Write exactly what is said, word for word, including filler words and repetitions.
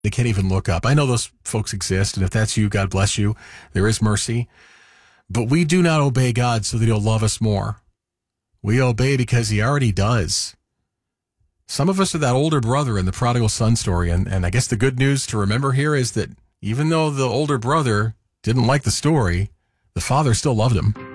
They can't even look up. I know those folks exist, and if that's you, God bless you. There is mercy. But we do not obey God so that he'll love us more. We obey because he already does. Some of us are that older brother in the prodigal son story, and, and I guess the good news to remember here is that even though the older brother didn't like the story, the father still loved him.